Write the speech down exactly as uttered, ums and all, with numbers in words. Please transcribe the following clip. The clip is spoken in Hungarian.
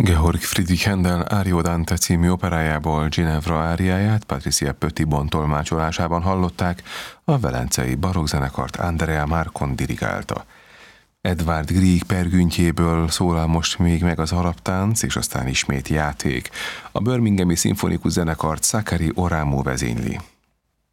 Georg Friedrich Händel Ariodante című operájából Ginevra áriáját Patricia Petitbon tolmácsolásában hallották, a velencei barokkzenekart Andrea Marcon dirigálta. Edvard Grieg pergüntjéből szólal most még meg az haraptánc, és aztán ismét játék. A Birminghami Szimfonikus Zenekart Sakari Oramu vezényli.